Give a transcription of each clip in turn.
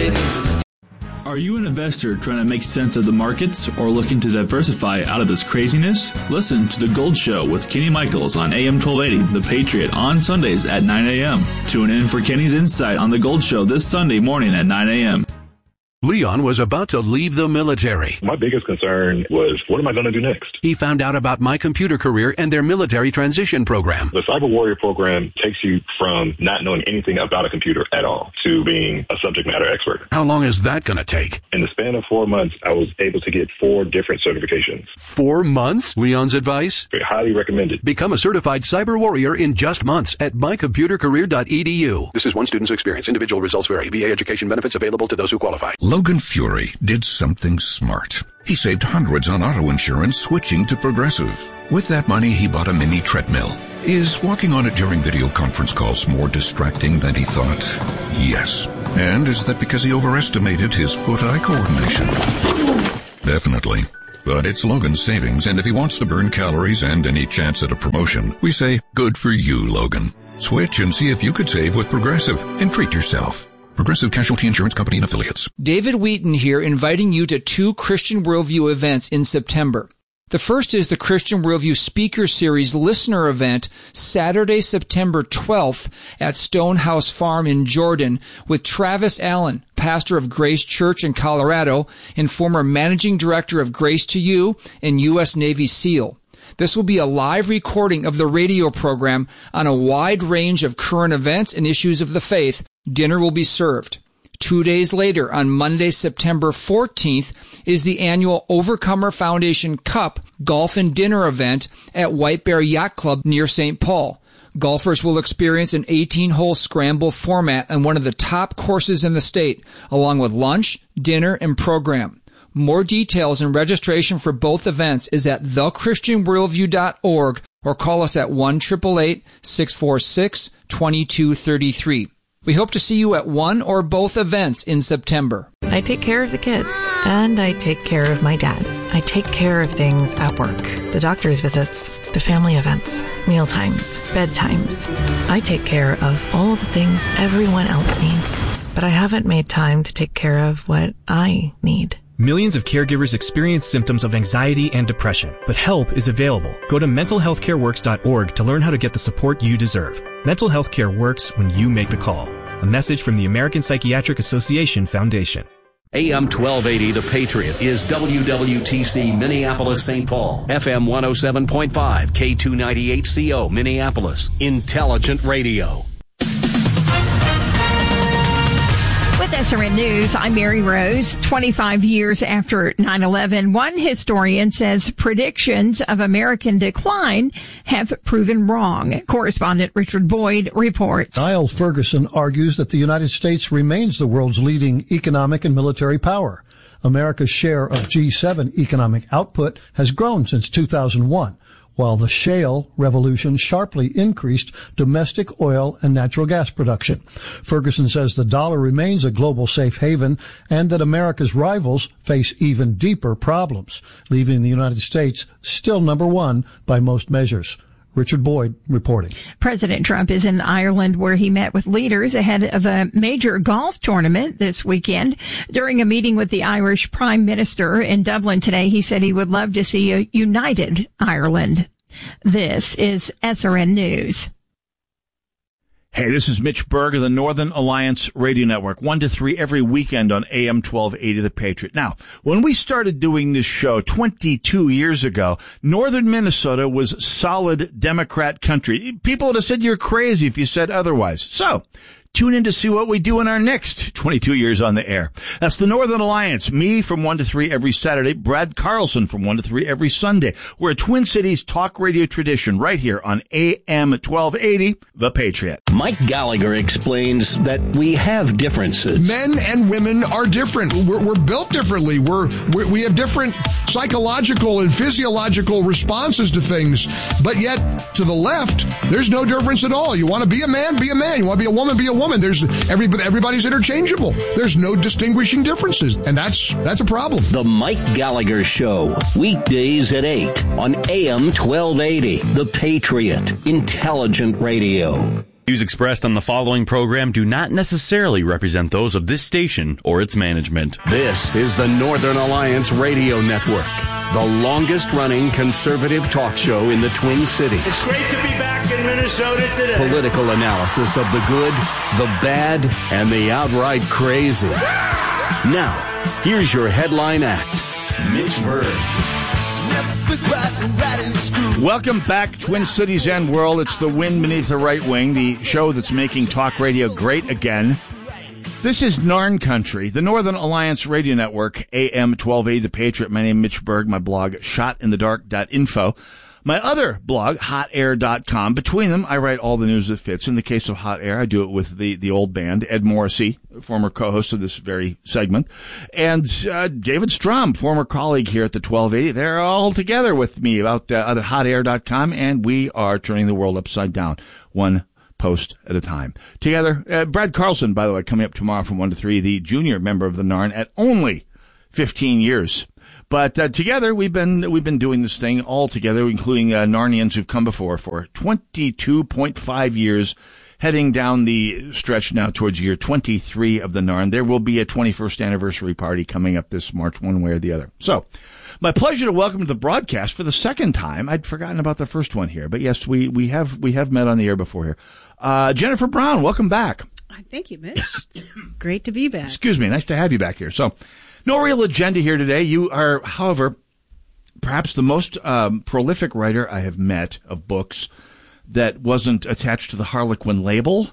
ladies. Are you an investor trying to make sense of the markets or looking to diversify out of this craziness? Listen to The Gold Show with Kenny Michaels on AM 1280, The Patriot, on Sundays at 9 a.m. Tune in for Kenny's insight on The Gold Show this Sunday morning at 9 a.m. Leon was about to leave the military. My biggest concern was, what am I going to do next? He found out about My Computer Career and their military transition program. The Cyber Warrior program takes you from not knowing anything about a computer at all to being a subject matter expert. How long is that going to take? In the span of 4 months, I was able to get 4 different certifications. 4 months? Leon's advice? Highly recommended. Become a certified cyber warrior in just months at mycomputercareer.edu. This is one student's experience. Individual results vary. VA education benefits available to those who qualify. Logan Fury did something smart. He saved hundreds on auto insurance switching to Progressive. With that money, he bought a mini treadmill. Is walking on it during video conference calls more distracting than he thought? Yes. And is that because he overestimated his foot-eye coordination? Definitely. But it's Logan's savings, and if he wants to burn calories and any chance at a promotion, we say, good for you, Logan. Switch and see if you could save with Progressive and treat yourself. Progressive Casualty Insurance Company and Affiliates. David Wheaton here, inviting you to 2 Christian Worldview events in September. The first is the Christian Worldview Speaker Series Listener Event, Saturday, September 12th at Stonehouse Farm in Jordan with Travis Allen, pastor of Grace Church in Colorado and former managing director of Grace to You and U.S. Navy SEAL. This will be a live recording of the radio program on a wide range of current events and issues of the faith. Dinner will be served. 2 days later, on Monday, September 14th, is the annual Overcomer Foundation Cup Golf and Dinner event at White Bear Yacht Club near St. Paul. Golfers will experience an 18-hole scramble format on one of the top courses in the state, along with lunch, dinner, and program. More details and registration for both events is at thechristianworldview.org or call us at 1-888-646-2233. We hope to see you at one or both events in September. I take care of the kids, and I take care of my dad. I take care of things at work, the doctor's visits, the family events, mealtimes, bedtimes. I take care of all the things everyone else needs, but I haven't made time to take care of what I need. Millions of caregivers experience symptoms of anxiety and depression, but help is available. Go to mentalhealthcareworks.org to learn how to get the support you deserve. Mental health care works when you make the call. A message from the American Psychiatric Association Foundation. AM 1280, The Patriot, is WWTC Minneapolis, St. Paul. FM 107.5, K298CO, Minneapolis. Intelligent Radio. With SRN News, I'm Mary Rose. 25 years after 9/11, one historian says predictions of American decline have proven wrong. Correspondent Richard Boyd reports. Niall Ferguson argues that the United States remains the world's leading economic and military power. America's share of G7 economic output has grown since 2001. While the shale revolution sharply increased domestic oil and natural gas production. Ferguson says the dollar remains a global safe haven and that America's rivals face even deeper problems, leaving the United States still number one by most measures. Richard Boyd reporting. President Trump is in Ireland where he met with leaders ahead of a major golf tournament this weekend. During a meeting with the Irish Prime Minister in Dublin today, he said he would love to see a united Ireland. This is SRN News. Hey, this is Mitch Berg of the Northern Alliance Radio Network, 1 to 3 every weekend on AM 1280 The Patriot. Now, when we started doing this show 22 years ago, northern Minnesota was solid Democrat country. People would have said you're crazy if you said otherwise. So, tune in to see what we do in our next 22 years on the air. That's the Northern Alliance. Me from 1 to 3 every Saturday. Brad Carlson from 1 to 3 every Sunday. We're a Twin Cities talk radio tradition right here on AM 1280, The Patriot. Mike Gallagher explains that we have differences. Men and women are different. We're built differently. We have different psychological and physiological responses to things. But yet, to the left, there's no difference at all. You want to be a man, be a man. You want to be a woman, be a woman. There's everybody's interchangeable. There's no distinguishing differences, and that's a problem. The Mike Gallagher Show, weekdays at 8 on AM 1280, The Patriot, Intelligent Radio. Views expressed on the following program do not necessarily represent those of this station or its management. This is the Northern Alliance Radio Network, the longest-running conservative talk show in the Twin Cities. It's great to be back in Minnesota today. Political analysis of the good, the bad, and the outright crazy. Now, here's your headline act, Mitch Berg. Welcome back, Twin Cities and world. It's the Wind Beneath the Right Wing, the show that's making talk radio great again. This is Narn Country, the Northern Alliance Radio Network, AM 1280 The Patriot. My name is Mitch Berg, my blog, shotinthedark.info. My other blog, hotair.com. Between them, I write all the news that fits. In the case of Hot Air, I do it with the old band, Ed Morrissey, former co-host of this very segment, and David Strom, former colleague here at the 1280. They're all together with me about hotair.com, and we are turning the world upside down, one post at a time. Together, Brad Carlson, by the way, coming up tomorrow from 1 to 3, the junior member of the Narn at only 15 years. But together, we've been doing this thing all together, including Narnians who've come before for 22.5 years, heading down the stretch now towards year 23 of the Narn. There will be a 21st anniversary party coming up this March, one way or the other. So, my pleasure to welcome to the broadcast for the second time. I'd forgotten about the first one here, but yes, we have met on the air before here. Jennifer Brown, welcome back. Thank you, Mitch. It's great to be back. Excuse me, nice to have you back here. So, no real agenda here today. You are, however, perhaps the most prolific writer I have met of books that wasn't attached to the Harlequin label.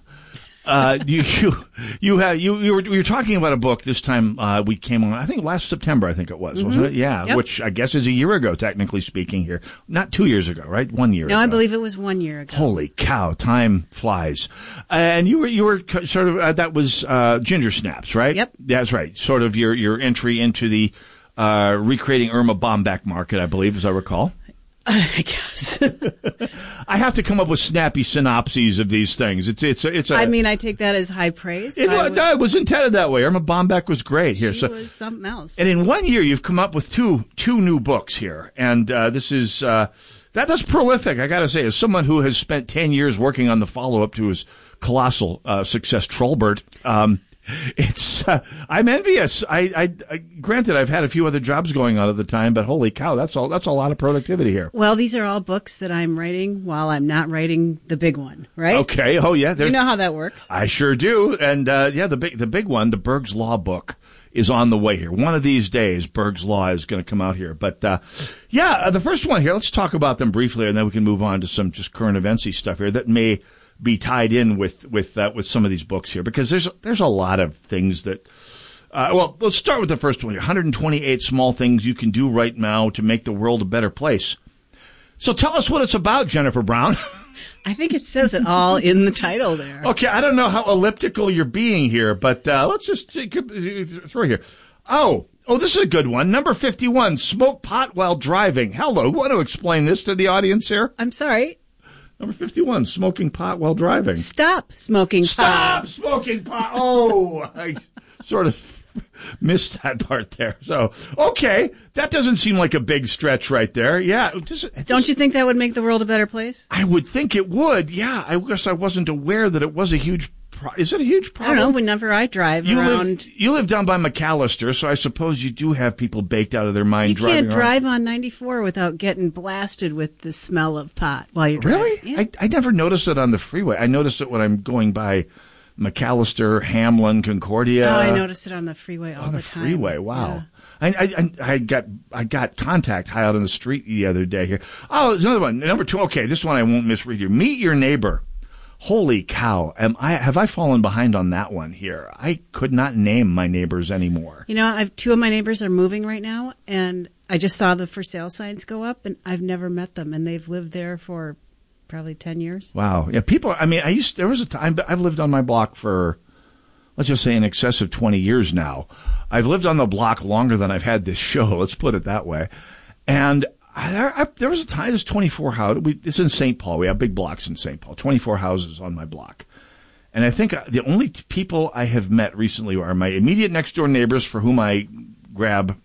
We were talking about a book this time. We came on, I think last September, I think it was, wasn't it? Yeah, yep. Which I guess is a year ago, technically speaking here. Not 2 years ago, right? 1 year ago. No, I believe it was 1 year ago. Holy cow, time flies. And you were sort of, that was, Ginger Snaps, right? Yep. That's right. Sort of your entry into the, recreating Irma Bombeck market, I believe, as I recall. I guess. I have to come up with snappy synopses of these things. It's I mean, I take that as high praise. It was intended that way. Irma Bombeck was great here. She was something else. And in 1 year, you've come up with two new books here. And, this is, that's prolific, I gotta say. As someone who has spent 10 years working on the follow-up to his colossal, success, Trollbert, I'm envious. I granted, I've had a few other jobs going on at the time, but holy cow, that's a lot of productivity here. Well, these are all books that I'm writing while I'm not writing the big one, right? Okay. Oh yeah. You know how that works. I sure do. And, the big one, the Berg's Law book is on the way here. One of these days, Berg's Law is going to come out here. But, the first one here, let's talk about them briefly and then we can move on to some just current events-y stuff here that may be tied in with some of these books here, because there's a lot of things that, let's start with the first one here. 128 small things you can do right now to make the world a better place. So tell us what it's about, Jennifer Brown. I think it says it all in the title there. Okay, I don't know how elliptical you're being here, but let's just throw here. Oh, this is a good one. Number 51, smoke pot while driving. Hello, want to explain this to the audience here? I'm sorry. Number 51, smoking pot while driving. Stop smoking pot. Stop smoking pot. Oh, I sort of missed that part there. So, okay, that doesn't seem like a big stretch right there. Yeah. Don't you think that would make the world a better place? I would think it would. Yeah, I guess I wasn't aware that it was a huge Is it a huge problem? I don't know. Whenever I drive around. You live down by McAllister, so I suppose you do have people baked out of their mind driving around. You can't drive on 94 without getting blasted with the smell of pot while you're driving. Really? Yeah. I never noticed it on the freeway. I noticed it when I'm going by McAllister, Hamlin, Concordia. Oh, I noticed it on the freeway all the time. On the freeway, wow. Yeah. I got contact high out on the street the other day here. Oh, there's another one. Number 2. Okay, this one I won't misread here. Meet your neighbor. Holy cow. Have I fallen behind on that one here? I could not name my neighbors anymore. You know, two of my neighbors are moving right now, and I just saw the for sale signs go up, and I've never met them, and they've lived there for probably 10 years. Wow. Yeah, people, there was a time, I've lived on my block for, let's just say, in excess of 20 years now. I've lived on the block longer than I've had this show, let's put it that way. And there was a time, there's 24 houses. It's in St. Paul. We have big blocks in St. Paul, 24 houses on my block. And I think the only people I have met recently are my immediate next door neighbors, for whom I grab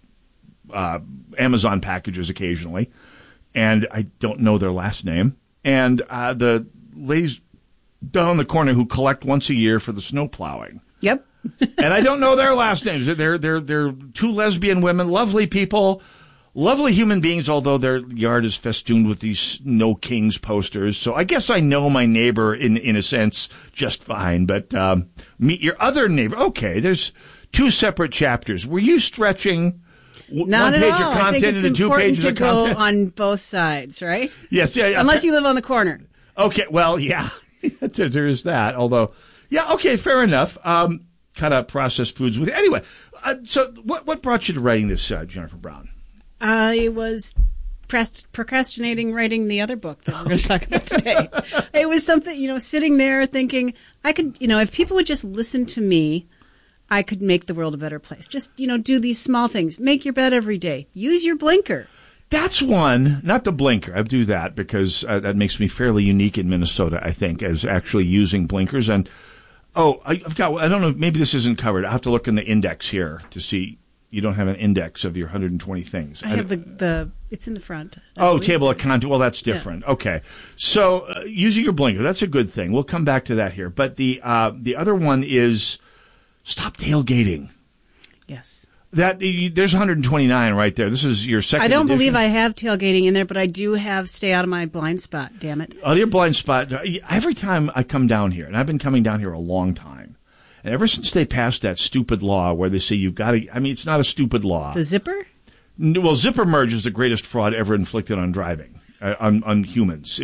Amazon packages occasionally. And I don't know their last name. And the ladies down the corner who collect once a year for the snow plowing. Yep. And I don't know their last names. They're two lesbian women, lovely people, lovely human beings, although their yard is festooned with these No Kings posters. So I guess I know my neighbor in a sense just fine. But meet your other neighbor. Okay, there's two separate chapters. Were you stretching not one page at all. of content I think it's into 2 pages of content? important to go on both sides, right? Yes. Yeah, unless you live on the corner. Okay, well, yeah, there is that. Although, yeah, okay, fair enough. Kind of processed foods with anyway. So, what brought you to writing this, Jennifer Brown? I was procrastinating writing the other book that we're going to talk about today. It was something, sitting there thinking I could, if people would just listen to me, I could make the world a better place. Just, do these small things. Make your bed every day. Use your blinker. That's one, not the blinker. I do that because that makes me fairly unique in Minnesota, I think, as actually using blinkers. And, I don't know, maybe this isn't covered. I have to look in the index here to see. You don't have an index of your 120 things. I have it's in the front. Table of content. Well, that's different. Yeah. Okay. So, using your blinker, that's a good thing. We'll come back to that here. But the other one is stop tailgating. Yes. There's 129 right there. This is your second I don't edition. believe I have tailgating in there, but I do have stay out of my blind spot, damn it. Oh, your blind spot. Every time I come down here, and I've been coming down here a long time, and ever since they passed that stupid law where they say you've got to, it's not a stupid law. The zipper? Well, zipper merge is the greatest fraud ever inflicted on driving, on humans.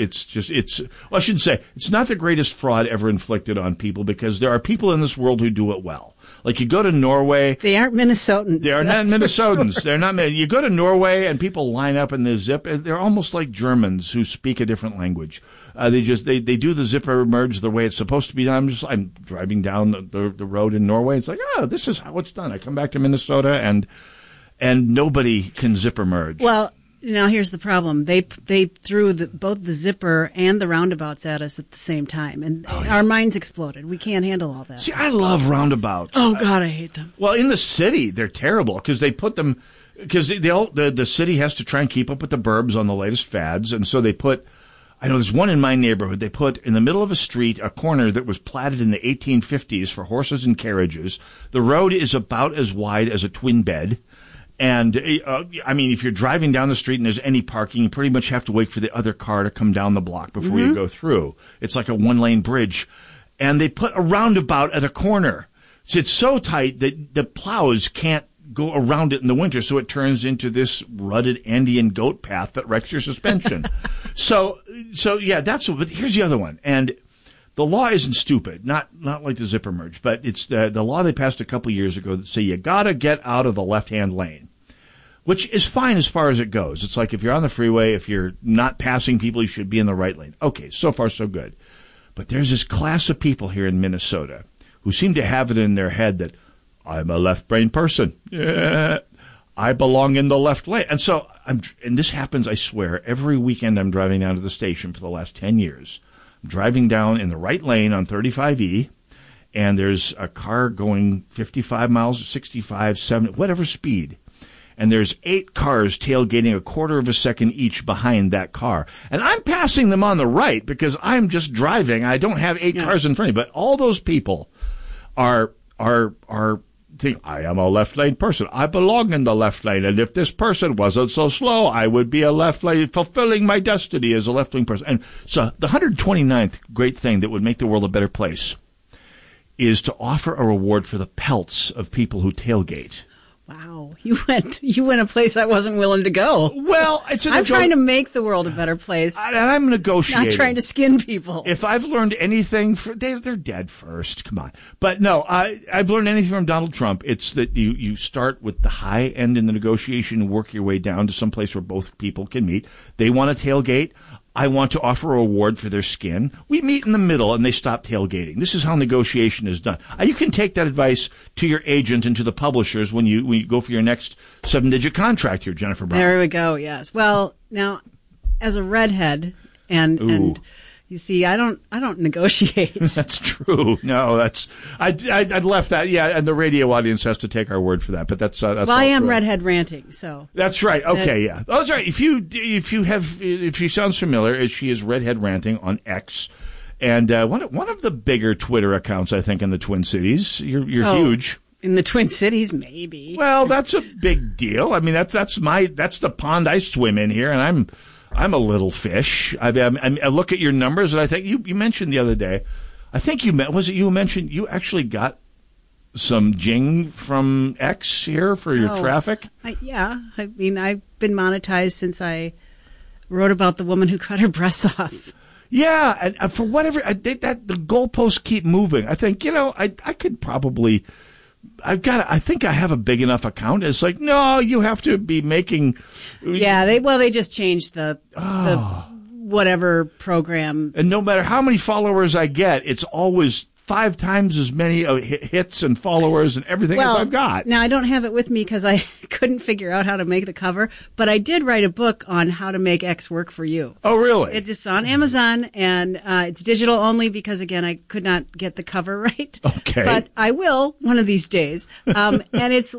I should say, it's not the greatest fraud ever inflicted on people because there are people in this world who do it well. Like you go to Norway. They aren't Minnesotans. They are not Minnesotans. Sure. They're not. You go to Norway and people line up in the zip. They're almost like Germans who speak a different language. They do the zipper merge the way it's supposed to be done. I'm driving down the road in Norway. It's like, this is how it's done. I come back to Minnesota and nobody can zipper merge. Well, now here's the problem. They threw both the zipper and the roundabouts at us at the same time, and our minds exploded. We can't handle all that. See, I love roundabouts. Oh God, I hate them. Well, in the city, they're terrible because they put them because the city has to try and keep up with the burbs on the latest fads, and so they put. I know there's one in my neighborhood. They put in the middle of a street a corner that was platted in the 1850s for horses and carriages. The road is about as wide as a twin bed. And, if you're driving down the street and there's any parking, you pretty much have to wait for the other car to come down the block before you go through. It's like a one-lane bridge. And they put a roundabout at a corner. So it's so tight that the plows can't go around it in the winter, so it turns into this rutted Andean goat path that wrecks your suspension. So yeah, but here's the other one. And the law isn't stupid, not like the zipper merge, but it's the law they passed a couple years ago that say you gotta get out of the left-hand lane, which is fine as far as it goes. It's like if you're on the freeway, if you're not passing people, you should be in the right lane. Okay, so far so good. But there's this class of people here in Minnesota who seem to have it in their head that I'm a left-brain person. Yeah, I belong in the left lane. And so and this happens, I swear, every weekend I'm driving down to the station for the last 10 years. Driving down in the right lane on 35E, and there's a car going 55 miles, 65, 70, whatever speed. And there's 8 cars tailgating a quarter of a second each behind that car. And I'm passing them on the right because I'm just driving. I don't have 8 cars in front of me. But all those people are think I am a left lane person. I belong in the left lane. And if this person wasn't so slow, I would be a left lane, fulfilling my destiny as a left lane person. And so the 129th great thing that would make the world a better place is to offer a reward for the pelts of people who tailgate. Wow, you went a place I wasn't willing to go. Well, I'm trying to make the world a better place. And I'm negotiating. Not trying to skin people. If I've learned anything, they're dead first. Come on. But no, I've learned anything from Donald Trump. It's that you start with the high end in the negotiation and work your way down to some place where both people can meet. They want to tailgate. I want to offer a reward for their skin. We meet in the middle and they stop tailgating. This is how negotiation is done. You can take that advice to your agent and to the publishers when you go for your next 7-digit contract here, Jennifer Brown. There we go, yes. Well, now, as a redhead, and you see, I don't negotiate. That's true. No, I'd left that. Yeah, and the radio audience has to take our word for that. But that's well, I am redhead ranting, so that's right. Okay, yeah. Oh, that's right. If she sounds familiar, she is redhead ranting on X, And one of the bigger Twitter accounts, I think, in the Twin Cities. You're huge. In the Twin Cities, maybe. Well, that's a big deal. I mean, that's the pond I swim in here, and I'm a little fish. I look at your numbers, and I think you mentioned the other day. I think you mentioned you actually got some jing from X here for your traffic? Yeah. I mean, I've been monetized since I wrote about the woman who cut her breasts off. Yeah, and for whatever, the goalposts keep moving. I think, I could probably, I think I have a big enough account. It's like, no, you have to be making. Yeah, they just changed the whatever program. And no matter how many followers I get, it's always 5 times as many hits and followers and everything as I've got. Now, I don't have it with me because I couldn't figure out how to make the cover, but I did write a book on how to make X work for you. Oh, really? It's on Amazon, and it's digital only because, again, I could not get the cover right. Okay. But I will one of these days. And it's,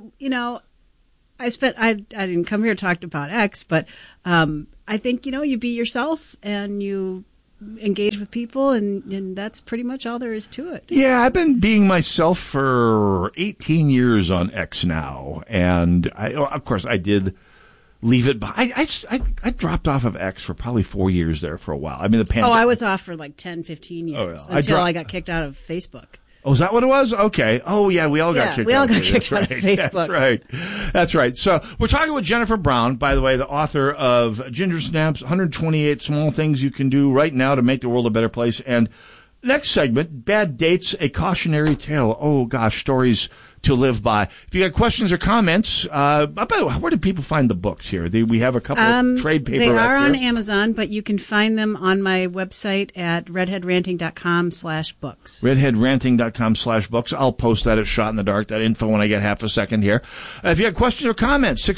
I didn't come here to talk about X, but I think, you be yourself and you engage with people, and that's pretty much all there is to it. Yeah, I've been being myself for 18 years on X now, and of course I did leave it. I dropped off of X for probably 4 years there for a while. I mean, the pandemic. I was off for like 10, 15 years until I got kicked out of Facebook. Oh, is that what it was? Okay. Oh, yeah, we all got kicked out. Of Facebook. That's right. So we're talking with Jennifer Brown, by the way, the author of Ginger Snaps, 128 Small Things You Can Do Right Now to Make the World a Better Place. And next segment, Bad Dates, a Cautionary Tale. Oh, gosh, stories to live by. If you got questions or comments, by the way, where do people find the books here? We have a couple of trade paperback. They are on Amazon, but you can find them on my website at redheadranting.com/books. Redheadranting.com/books. I'll post that at Shot in the Dark, that info, when I get half a second here. If you have questions or comments,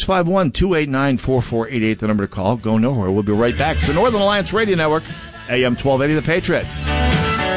651-289-4488, the number to call. Go nowhere. We'll be right back. It's the Northern Alliance Radio Network, AM 1280, The Patriot.